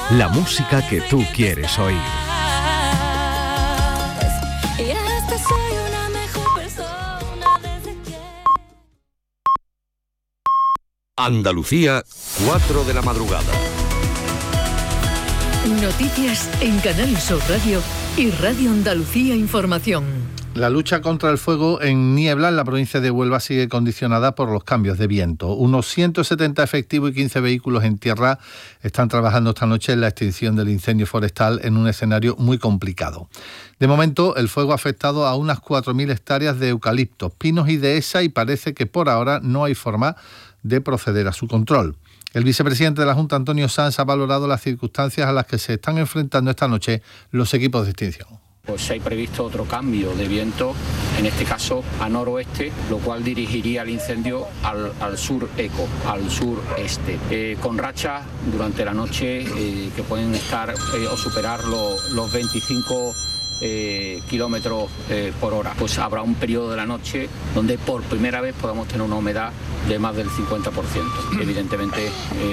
la música que tú quieres oír. Andalucía, 4 de la madrugada. Noticias en Canal Sur Radio y Radio Andalucía Información. La lucha contra el fuego en Niebla, en la provincia de Huelva, sigue condicionada por los cambios de viento. Unos 170 efectivos y 15 vehículos en tierra están trabajando esta noche en la extinción del incendio forestal en un escenario muy complicado. De momento, el fuego ha afectado a unas 4.000 hectáreas de eucaliptos, pinos y dehesa y parece que por ahora no hay forma de proceder a su control. El vicepresidente de la Junta, Antonio Sanz, ha valorado las circunstancias a las que se están enfrentando esta noche los equipos de extinción. Pues hay previsto otro cambio de viento, en este caso a noroeste, lo cual dirigiría el incendio al sur al sureste, con rachas durante la noche que pueden estar o superar los 25 kilómetros por hora. Pues habrá un periodo de la noche donde por primera vez podamos tener una humedad de más del 50%. Evidentemente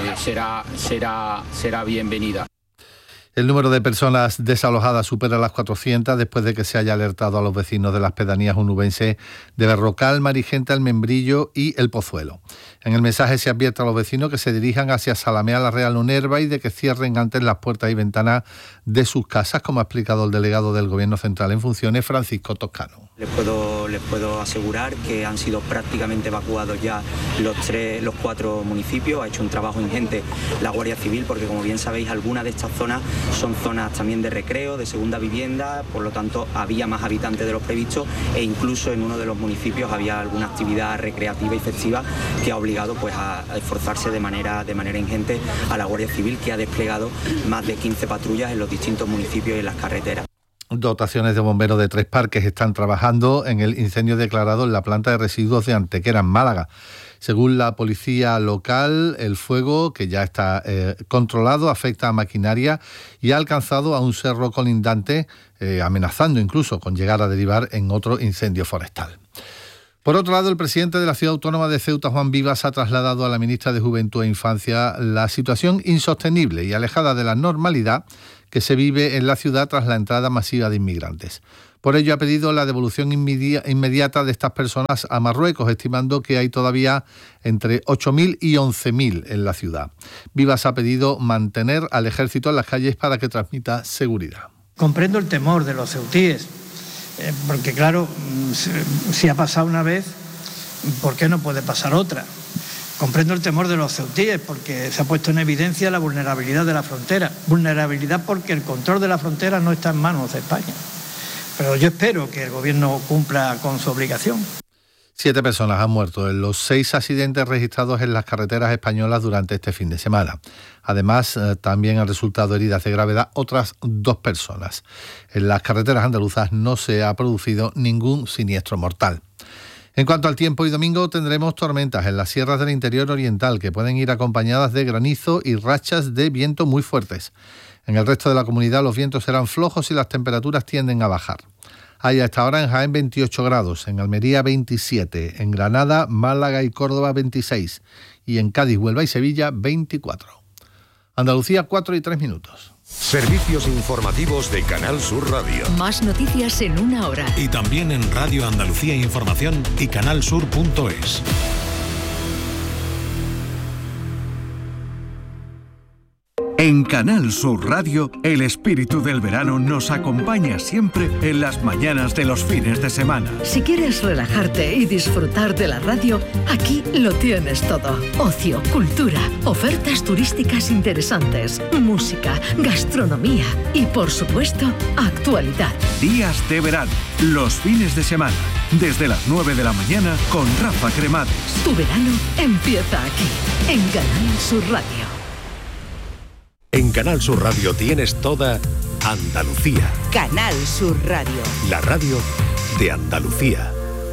será bienvenida. El número de personas desalojadas supera las 400 después de que se haya alertado a los vecinos de las pedanías onubenses de Berrocal, Marigenta, El Membrillo y El Pozuelo. En el mensaje se advierte a los vecinos que se dirijan hacia Salamea, la Real Unerva y de que cierren antes las puertas y ventanas de sus casas, como ha explicado el delegado del Gobierno Central en funciones, Francisco Toscano. Les puedo asegurar que han sido prácticamente evacuados ya los 4 municipios. Ha hecho un trabajo ingente la Guardia Civil porque, como bien sabéis, algunas de estas zonas son zonas también de recreo, de segunda vivienda, por lo tanto había más habitantes de los previstos e incluso en uno de los municipios había alguna actividad recreativa y festiva que ha obligado pues a esforzarse de manera ingente a la Guardia Civil, que ha desplegado más de 15 patrullas en los distintos municipios y en las carreteras. Dotaciones de bomberos de 3 parques están trabajando en el incendio declarado en la planta de residuos de Antequera, en Málaga. Según la policía local, el fuego, que ya está controlado, afecta a maquinaria y ha alcanzado a un cerro colindante, amenazando incluso con llegar a derivar en otro incendio forestal. Por otro lado, el presidente de la Ciudad Autónoma de Ceuta, Juan Vivas, ha trasladado a la ministra de Juventud e Infancia la situación insostenible y alejada de la normalidad que se vive en la ciudad tras la entrada masiva de inmigrantes. Por ello ha pedido la devolución inmediata de estas personas a Marruecos, estimando que hay todavía entre 8.000 y 11.000 en la ciudad. Vivas ha pedido mantener al ejército en las calles para que transmita seguridad. Comprendo el temor de los ceutíes, porque claro, si ha pasado una vez, ¿por qué no puede pasar otra? Comprendo el temor de los ceutíes porque se ha puesto en evidencia la vulnerabilidad de la frontera. Vulnerabilidad porque el control de la frontera no está en manos de España. Pero yo espero que el Gobierno cumpla con su obligación. 7 personas han muerto en los 6 accidentes registrados en las carreteras españolas durante este fin de semana. Además, también han resultado heridas de gravedad otras 2 personas. En las carreteras andaluzas no se ha producido ningún siniestro mortal. En cuanto al tiempo, hoy domingo tendremos tormentas en las sierras del interior oriental que pueden ir acompañadas de granizo y rachas de viento muy fuertes. En el resto de la comunidad los vientos serán flojos y las temperaturas tienden a bajar. Hay a esta hora en Jaén 28 grados, en Almería 27, en Granada, Málaga y Córdoba 26 y en Cádiz, Huelva y Sevilla 24. Andalucía 4:03. Servicios informativos de Canal Sur Radio. Más noticias en 1 hora. Y también en Radio Andalucía Información y canalsur.es. En Canal Sur Radio, el espíritu del verano nos acompaña siempre en las mañanas de los fines de semana. Si quieres relajarte y disfrutar de la radio, aquí lo tienes todo. Ocio, cultura, ofertas turísticas interesantes, música, gastronomía y, por supuesto, actualidad. Días de verano, los fines de semana, desde las 9 de la mañana con Rafa Cremades. Tu verano empieza aquí, en Canal Sur Radio. En Canal Sur Radio tienes toda Andalucía. Canal Sur Radio. La radio de Andalucía.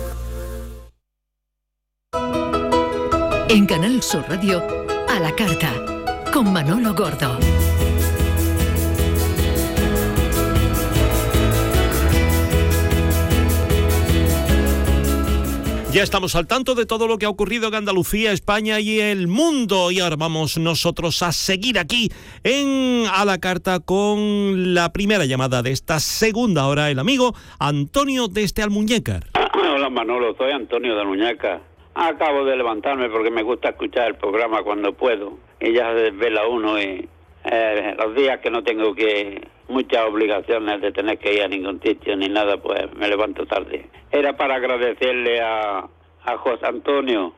En Canal Sur Radio, a la carta, con Manolo Gordo. Ya estamos al tanto de todo lo que ha ocurrido en Andalucía, España y el mundo. Y ahora vamos nosotros a seguir aquí a la carta con la primera llamada de esta segunda hora, el amigo Antonio desde Almuñécar. Hola Manolo, soy Antonio de Almuñécar. Acabo de levantarme porque me gusta escuchar el programa cuando puedo. Y ya se desvela uno y los días que no tengo muchas obligaciones de tener que ir a ningún sitio ni nada, pues me levanto tarde. Era para agradecerle a José Antonio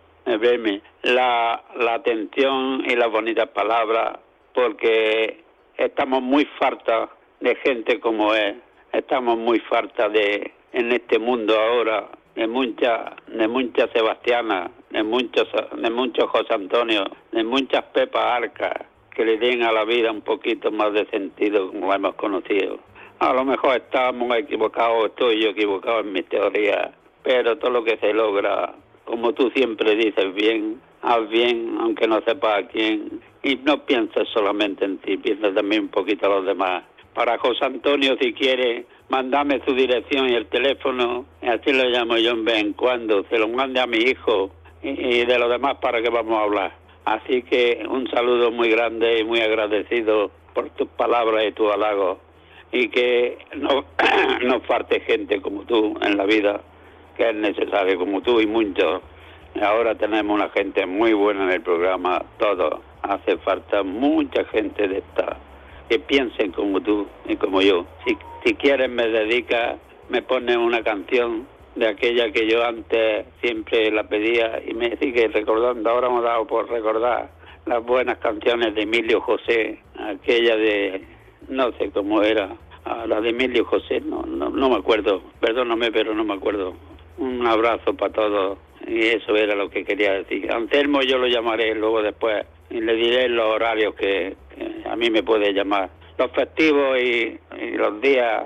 la atención y las bonitas palabras, porque estamos muy fartas de gente como él. Estamos muy fartas en este mundo ahora de muchas Sebastianas, de muchos José Antonio, de muchas Pepas Arcas, que le den a la vida un poquito más de sentido como la hemos conocido. A lo mejor estábamos equivocados, estoy yo equivocado en mis teorías, pero todo lo que se logra, como tú siempre dices, bien, haz bien, aunque no sepas a quién, y no pienses solamente en ti, piensa también un poquito a los demás. Para José Antonio, si quiere, mándame su dirección y el teléfono, y así lo llamo yo en vez en cuando, se lo mande a mi hijo, y de lo demás para que vamos a hablar. Así que un saludo muy grande y muy agradecido por tus palabras y tus halagos, y que no falte gente como tú en la vida, que es necesario, como tú y muchos. Ahora tenemos una gente muy buena en el programa, todos. Hace falta mucha gente de esta, que piensen como tú y como yo. Si quieres me pones una canción de aquella que yo antes siempre la pedía y me sigue recordando. Ahora me ha dado por recordar las buenas canciones de Emilio José, aquella de, no sé cómo era, la de Emilio José, no me acuerdo, perdóname, pero no me acuerdo. Un abrazo para todos, y eso era lo que quería decir. Anselmo yo lo llamaré luego después y le diré los horarios que a mí me puede llamar. Los festivos y los días...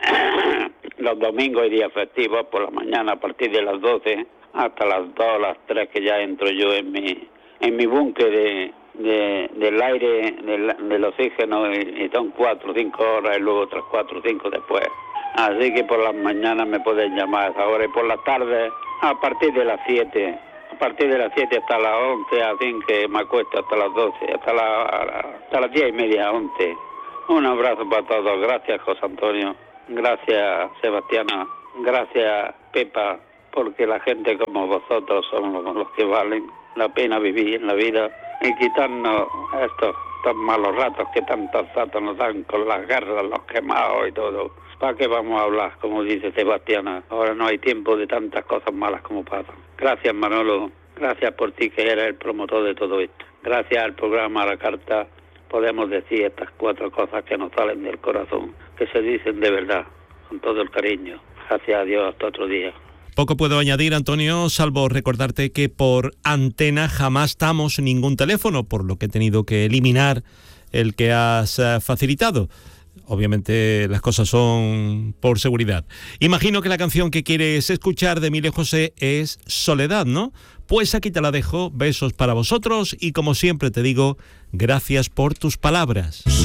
los domingos y días festivos por la mañana a partir de las 12 hasta las 2, las 3 que ya entro yo en mi búnker del aire, del oxígeno, y son 4 o 5 horas y luego otras 4 o 5 después. Así que por las mañanas me pueden llamar ahora, y por las tardes a partir de las 7. A partir de las 7 hasta las 11, así que me acuesto hasta las 12, hasta las 10:30, 11. Un abrazo para todos. Gracias, José Antonio. Gracias, Sebastiana. Gracias, Pepa, porque la gente como vosotros son los que valen la pena vivir en la vida, y quitarnos estos malos ratos que tantos ratos nos dan con las guerras, los quemados y todo. ¿Para qué vamos a hablar, como dice Sebastiana? Ahora no hay tiempo de tantas cosas malas como pasan. Gracias, Manolo. Gracias por ti, que eres el promotor de todo esto. Gracias al programa, a la carta, podemos decir estas 4 cosas que nos salen del corazón, que se dicen de verdad, con todo el cariño. Gracias a Dios, hasta otro día. Poco puedo añadir, Antonio, salvo recordarte que por antena jamás damos ningún teléfono, por lo que he tenido que eliminar el que has facilitado. Obviamente las cosas son por seguridad. Imagino que la canción que quieres escuchar de Emilio José es Soledad, ¿no? Pues aquí te la dejo, besos para vosotros, y como siempre te digo, gracias por tus palabras.